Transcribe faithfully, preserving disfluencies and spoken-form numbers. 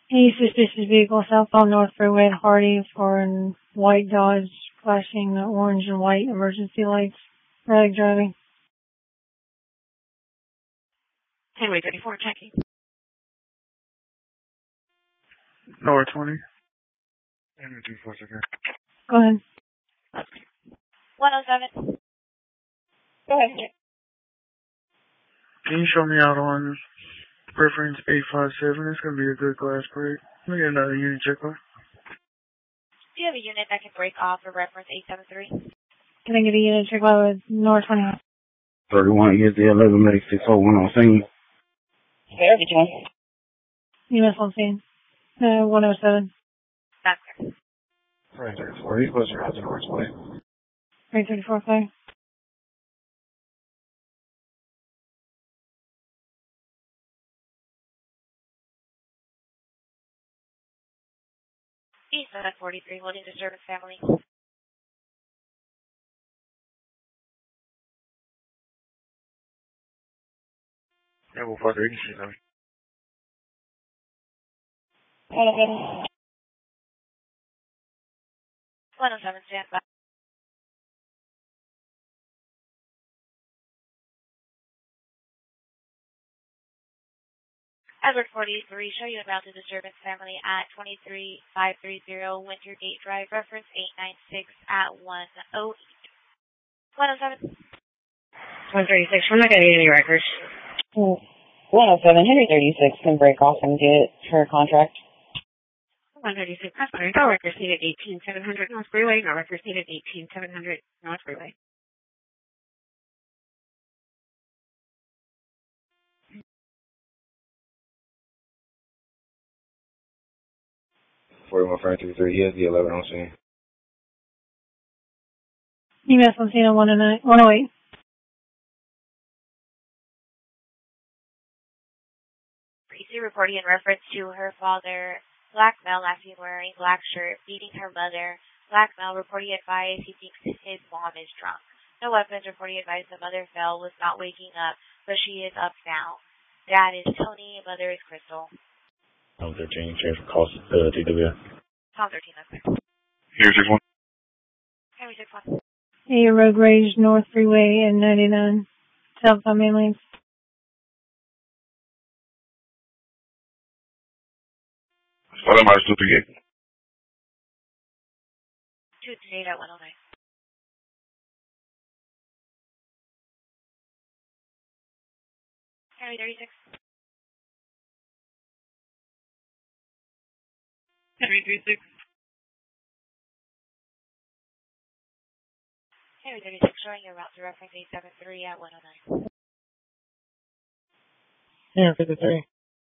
Any suspicious vehicle southbound North Freeway at Hardy for a white Dodge flashing the orange and white emergency lights. Erratic driving. Highway thirty-four, checking. Lower twenty. Highway thirty-four, checking. Go ahead. one oh seven. Go ahead. Can you show me out on reference eight five seven? It's going to be a good glass break. Let me get another unit check off. Do you have a unit that can break off for reference eight seven three? Can I get a unit check off with North twenty? thirty-one is the eleven eighty-six oh one on scene. Where did you want? U S on scene. Uh, one oh seven. That's clear. Right, thirty-four. He's supposed to have the horse way. Right, thirty-four, clear. East seven forty-three, holding disturbance family. Yeah, we'll fuck her. You can see them. one oh seven. one oh seven, stand by. Edward forty-three, show you about the disturbance family at twenty-three five thirty Wintergate Drive, reference eight nine six at one oh eight. one oh seven. one thirty-six, we're not going to get any records. one oh seven, Henry thirty-six can break off and get her contract. one thirty-six, that's fine. No records needed eighteen seven hundred North Freeway. No records needed eighteen seven hundred North Freeway. forty-one five thirty-three, he has the eleven on scene. U S on scene at one oh eight. Precy reporting in reference to her father, black male last seen wearing black shirt, beating her mother. Black male reporting advised he thinks his mom is drunk. No weapons reporting advised the mother fell, was not waking up, but she is up now. Dad is Tony, mother is Crystal. Tom thirteen, change for cost, uh, T W. Tom thirteen, that's clear. Here, six one. Henry six one. A road rage North Freeway and ninety-nine. Southbound main lanes. What am I supposed to get? two eight at one oh nine. Henry thirty-six. Henry thirty-six. Henry thirty-six, showing your route to reference eight seven three at one oh nine. Yeah, fifty-three.